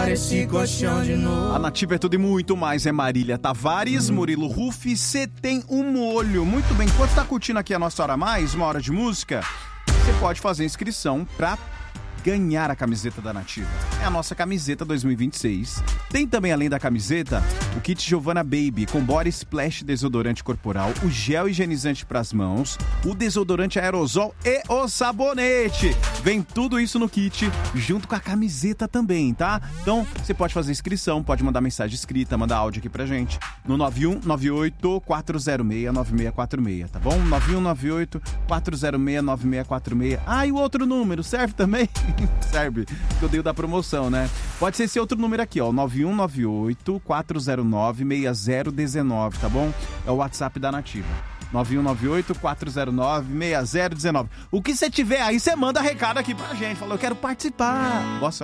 levar esse colchão de novo. A Nativa é tudo e muito mais. É Marília Tavares, Murilo Rufi, Cê Tem um Molho. Muito bem, enquanto tá curtindo aqui a nossa Hora Mais, uma hora de música, você pode fazer inscrição pra ganhar a camiseta da Nativa. É a nossa camiseta 2026. Tem também, além da camiseta, o kit Giovanna Baby com body splash desodorante corporal, o gel higienizante pras mãos, o desodorante aerosol e o sabonete. Vem tudo isso no kit, junto com a camiseta também, tá? Então, você pode fazer inscrição, pode mandar mensagem escrita, mandar áudio aqui pra gente no 9198-406-9646, tá bom? 9198-406-9646. Ah, e o outro número, serve também? Serve, que eu dei o da promoção, né? Pode ser esse outro número aqui, ó, 9198-409-6019, tá bom? É o WhatsApp da Nativa. 9198-409-6019. O que você tiver aí, você manda recado aqui pra gente. Fala, eu quero participar. Boa sorte.